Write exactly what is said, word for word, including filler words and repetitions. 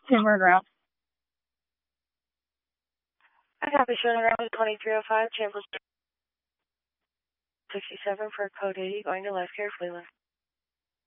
Timber ground. I copy showing around twenty-three oh five, Chambers sixty-seven for code eighty, going to Life Care, Cleveland.